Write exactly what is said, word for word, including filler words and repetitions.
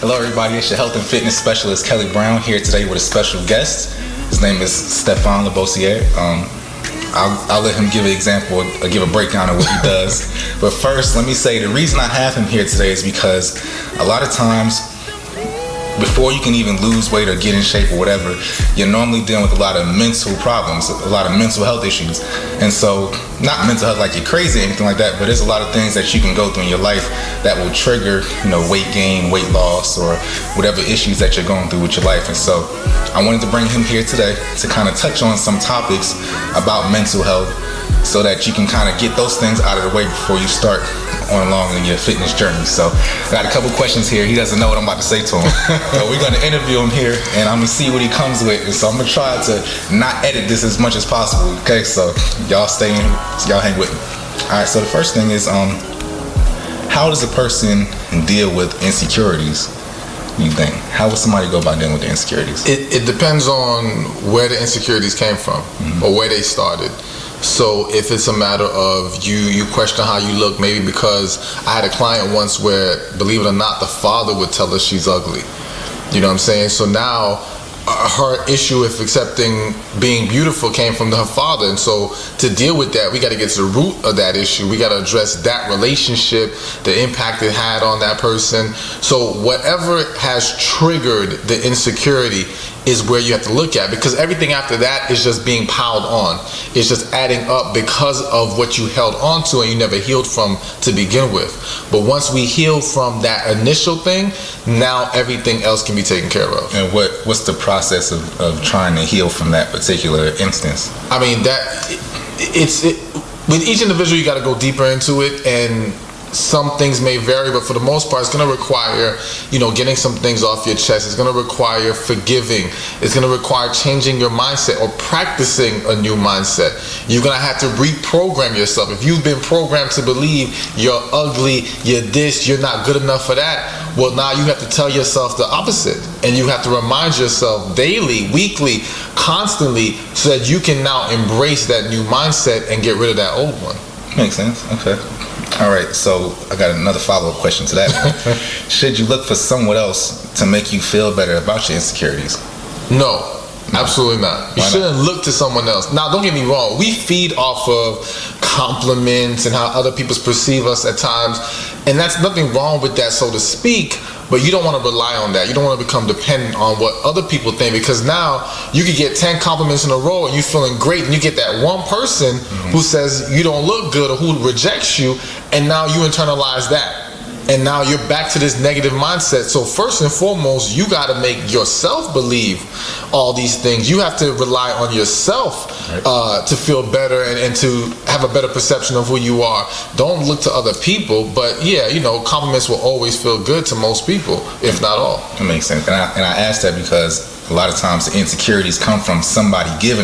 Hello everybody, it's your health and fitness specialist Kelly Brown here today with a special guest. His name is Stefan Labossiere. Um, I'll, I'll let him give an example, or give a breakdown of what he does. But first, let me say the reason I have him here today is because a lot of times, before you can even lose weight or get in shape or whatever, you're normally dealing with a lot of mental problems, a lot of mental health issues. And so, not mental health like you're crazy or anything like that, but there's a lot of things that you can go through in your life that will trigger, you know, weight gain, weight loss, or whatever issues that you're going through with your life. And so, I wanted to bring him here today to kind of touch on some topics about mental health so that you can kind of get those things out of the way before you start on along in your fitness journey. So I got a couple questions here. He doesn't know what I'm about to say to him. So we're going to interview him here and I'm going to see what he comes with. And so I'm going to try to not edit this as much as possible. Okay, so y'all stay in, y'all hang with me. All right, so the first thing is, um, how does a person deal with insecurities? You think? How would somebody go about dealing with the insecurities? It, it depends on where the insecurities came from, mm-hmm. or where they started. So if it's a matter of you you question how you look, maybe because I had a client once where, believe it or not, the father would tell her she's ugly. You know what I'm saying? So now uh, her issue with accepting being beautiful came from her father. And so to deal with that, we got to get to the root of that issue. We got to address that relationship, the impact it had on that person. So whatever has triggered the insecurity is where you have to look at, because everything after that is just being piled on. It's just adding up because of what you held on to and you never healed from to begin with. But once we heal from that initial thing, now everything else can be taken care of. And what what's the process of, of trying to heal from that particular instance? I mean, that it's it, with each individual, you got to go deeper into it, and some things may vary, but for the most part, it's going to require, you know, getting some things off your chest. It's going to require forgiving. It's going to require changing your mindset or practicing a new mindset. You're going to have to reprogram yourself. If you've been programmed to believe you're ugly, you're this, you're not good enough for that, well, now you have to tell yourself the opposite. And you have to remind yourself daily, weekly, constantly, so that you can now embrace that new mindset and get rid of that old one. Makes sense. Okay. All right, so I got another follow-up question to that. Should you look for someone else to make you feel better about your insecurities? No, no. Absolutely not. You Why shouldn't not? look to someone else. Now, don't get me wrong. We feed off of compliments and how other people perceive us at times, and that's nothing wrong with that, so to speak. But you don't want to rely on that. You don't want to become dependent on what other people think, because now you could get ten compliments in a row and you're feeling great, and you get that one person mm-hmm. who says you don't look good or who rejects you, and now you internalize that. And now you're back to this negative mindset. So first and foremost, you got to make yourself believe all these things. You have to rely on yourself right. uh, to feel better and, and to have a better perception of who you are. Don't look to other people. But yeah, you know, compliments will always feel good to most people, if not all. That makes sense. And I, and I asked that because a lot of times the insecurities come from somebody giving